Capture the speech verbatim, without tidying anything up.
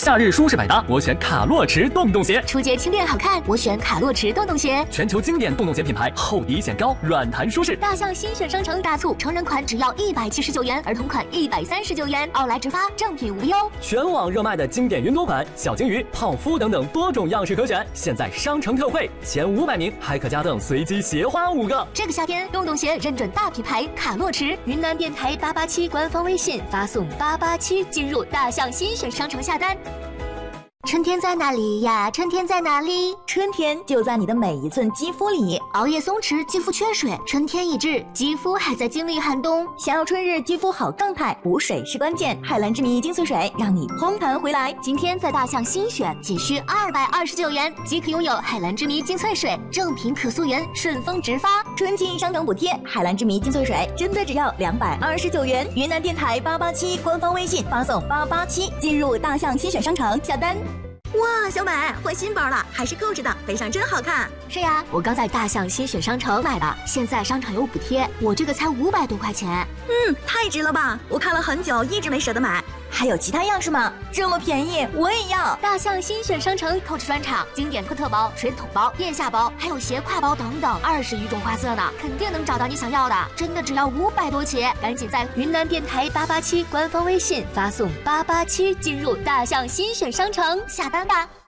夏日舒适百搭，我选卡洛驰洞洞鞋。 初捷轻便好看，我选卡洛驰洞洞鞋。 全球经典洞洞鞋品牌，厚底显高，软弹舒适。 大象新选商城大促，成人款只要一百七十九元，儿童款一百三十九元，奥莱直发，正品无忧。 全网热卖的经典云朵款、小金鱼、泡芙等等多种样式可选，现在商城特惠，前五百名还可加赠随机鞋花五个。 这个夏天，洞洞鞋认准大品牌卡洛驰，云南电台八八七官方微信发送八八七进入大象新选商城下单。春天在哪里呀？春天在哪里？ 春天就在你的每一寸肌肤里。 熬夜松弛，肌肤缺水，春天已至，肌肤还在经历寒冬。 想要春日肌肤好状态，补水是关键。海蓝之谜精粹水让你嘭弹回来。 今天在大象新选，仅需二百二十九元即可拥有海蓝之谜精粹水，正品可溯源，顺丰直发。 春季商城补贴，海蓝之谜精粹水真的只要两百二十九元。云南电台八八七官方微信发送八八七进入大象新选商城下单。哇，小美换新包了，还是购置的，背上真好看。 是呀，我刚在大象新选商城买的，现在商场有补贴，我这个才五百多块钱。 嗯，太值了吧！我看了很久，一直没舍得买。还有其他样式吗？这么便宜，我也要！ 大象新选商城购置专场，经典特特包、水桶包、腋下包，还有斜挎包等等，二十余种花色呢，肯定能找到你想要的。真的只要五百多起，赶紧在云南电台八八七官方微信发送八八七进入大象新选商城下单吧。